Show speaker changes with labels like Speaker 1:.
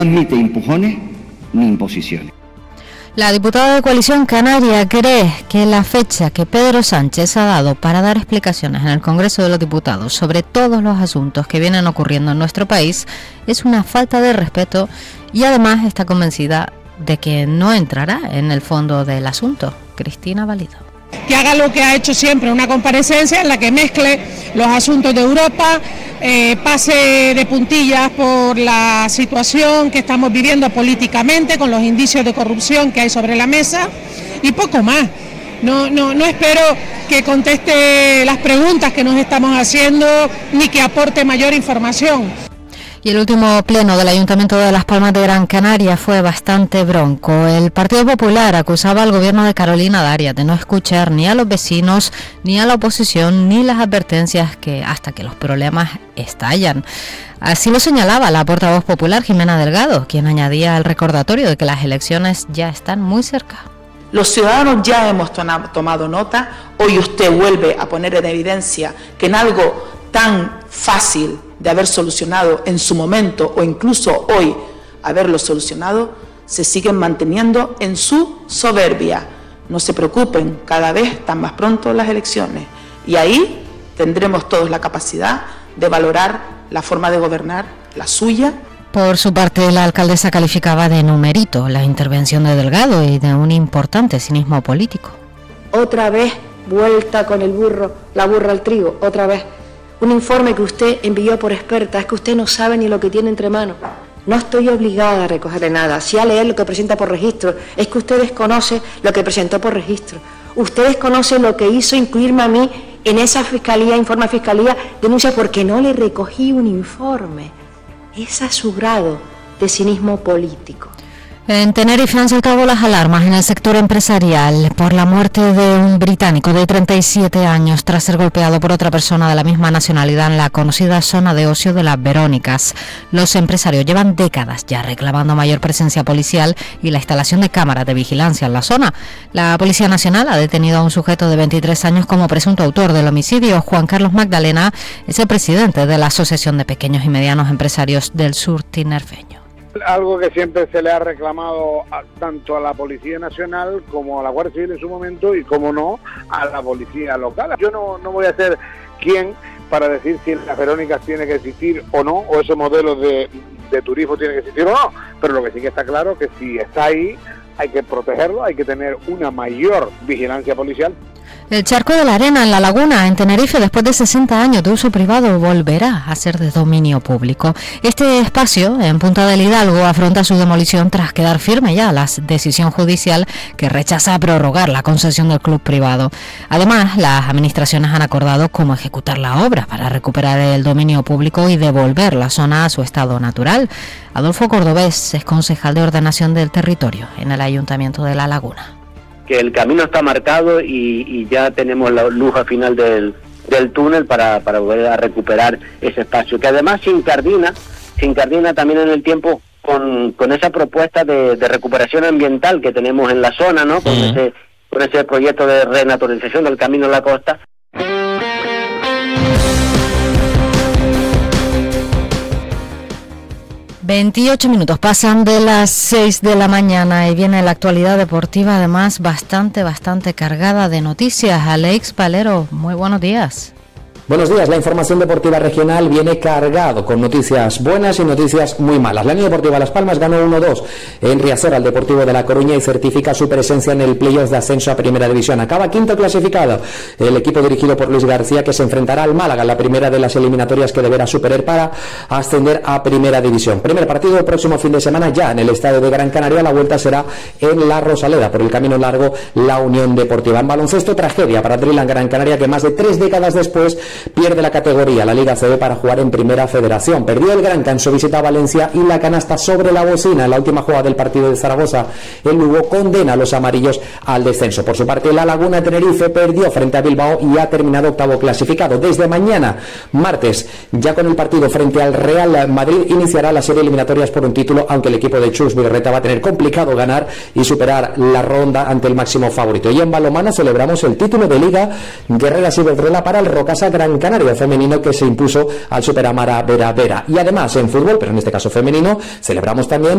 Speaker 1: No admite empujones ni imposiciones.
Speaker 2: La diputada de Coalición Canaria cree que la fecha que Pedro Sánchez ha dado para dar explicaciones en el Congreso de los Diputados sobre todos los asuntos que vienen ocurriendo en nuestro país es una falta de respeto y además está convencida de que no entrará en el fondo del asunto. Cristina Valido.
Speaker 3: Que haga lo que ha hecho siempre, una comparecencia en la que mezcle los asuntos de Europa, pase de puntillas por la situación que estamos viviendo políticamente, con los indicios de corrupción que hay sobre la mesa y poco más. No espero que conteste las preguntas que nos estamos haciendo ni que aporte mayor información.
Speaker 2: Y el último pleno del Ayuntamiento de Las Palmas de Gran Canaria fue bastante bronco. El Partido Popular acusaba al gobierno de Carolina Darias de no escuchar ni a los vecinos, ni a la oposición, ni las advertencias que hasta que los problemas estallan. Así lo señalaba la portavoz popular Jimena Delgado, quien añadía el recordatorio de que las elecciones ya están muy cerca.
Speaker 4: Los ciudadanos ya hemos tomado nota. Hoy usted vuelve a poner en evidencia que en algo tan fácil de haber solucionado en su momento o incluso hoy haberlo solucionado, se siguen manteniendo en su soberbia. No se preocupen, cada vez están más pronto las elecciones y ahí tendremos todos la capacidad de valorar la forma de gobernar, la suya.
Speaker 2: Por su parte, la alcaldesa calificaba de numerito la intervención de Delgado y de un importante cinismo político.
Speaker 5: Otra vez vuelta con el burro, la burra al trigo, otra vez. Un informe que usted envió por experta, es que usted no sabe ni lo que tiene entre manos. No estoy obligada a recogerle nada, sí a leer lo que presenta por registro. Es que usted desconoce lo que presentó por registro. Usted desconoce lo que hizo incluirme a mí en esa fiscalía, informe a fiscalía, denuncia porque no le recogí un informe. Ese es su grado de cinismo político.
Speaker 2: En Tenerife han saltado las alarmas en el sector empresarial por la muerte de un británico de 37 años tras ser golpeado por otra persona de la misma nacionalidad en la conocida zona de ocio de Las Verónicas. Los empresarios llevan décadas ya reclamando mayor presencia policial y la instalación de cámaras de vigilancia en la zona. La Policía Nacional ha detenido a un sujeto de 23 años como presunto autor del homicidio. Juan Carlos Magdalena es el presidente de la Asociación de Pequeños y Medianos Empresarios del Sur tinerfeño.
Speaker 6: Algo que siempre se le ha reclamado tanto a la Policía Nacional como a la Guardia Civil en su momento y, como no, a la Policía Local. Yo no voy a ser quien para decir si las Verónicas tiene que existir o no, o ese modelo de turismo tiene que existir o no, pero lo que sí que está claro es que si está ahí hay que protegerlo, hay que tener una mayor vigilancia policial.
Speaker 2: El Charco de la Arena en La Laguna, en Tenerife, después de 60 años de uso privado, volverá a ser de dominio público. Este espacio, en Punta del Hidalgo, afronta su demolición tras quedar firme ya la decisión judicial que rechaza prorrogar la concesión del club privado. Además, las administraciones han acordado cómo ejecutar la obra para recuperar el dominio público y devolver la zona a su estado natural. Adolfo Cordobés es concejal de Ordenación del Territorio en el Ayuntamiento de La Laguna.
Speaker 7: Que el camino está marcado y ya tenemos la luz al final del túnel para volver a recuperar ese espacio, que además se incardina también en el tiempo con esa propuesta de recuperación ambiental que tenemos en la zona, ¿no? Con ese proyecto de renaturalización del camino a la costa.
Speaker 2: 28 minutos pasan de las 6 de la mañana y viene la actualidad deportiva, además bastante cargada de noticias. Alex Valero, muy buenos días.
Speaker 8: Buenos días, la información deportiva regional viene cargado con noticias buenas y noticias muy malas. La Unión Deportiva Las Palmas ganó 1-2 en Riazor al Deportivo de La Coruña y certifica su presencia en el playoff de ascenso a Primera División. Acaba quinto clasificado el equipo dirigido por Luis García, que se enfrentará al Málaga en la primera de las eliminatorias que deberá superar para ascender a Primera División. Primer partido el próximo fin de semana ya en el estadio de Gran Canaria. La vuelta será en La Rosaleda. Por el camino largo, la Unión Deportiva. En baloncesto, tragedia para Drilan Gran Canaria, que más de 3 décadas después pierde la categoría, la Liga CB, para jugar en Primera Federación. Perdió el Granca en su visita a Valencia y la canasta sobre la bocina en la última jugada del partido de Zaragoza. El Lugo condena a los amarillos al descenso. Por su parte, La Laguna Tenerife perdió frente a Bilbao y ha terminado octavo clasificado. Desde mañana, martes, ya con el partido frente al Real Madrid, iniciará la serie eliminatorias por un título, aunque el equipo de Chus Birreta va a tener complicado ganar y superar la ronda ante el máximo favorito. Y en balonmano celebramos el título de Liga Guerreras Iberdrola para el Rocasa Gran Canaria femenino, que se impuso al Superamara Vera Vera. Y además en fútbol, pero en este caso femenino, celebramos también